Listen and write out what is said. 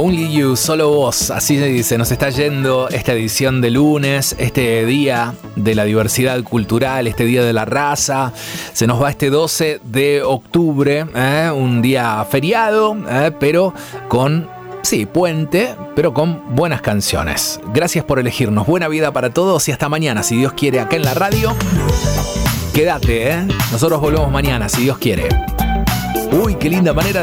Only You, solo vos, así se nos está yendo esta edición de lunes, este día de la diversidad cultural, este día de la raza. Se nos va este 12 de octubre, un día feriado, pero con, sí, puente, pero con buenas canciones. Gracias por elegirnos, buena vida para todos y hasta mañana, si Dios quiere, acá en la radio. Quédate, nosotros volvemos mañana, si Dios quiere. Uy, qué linda manera de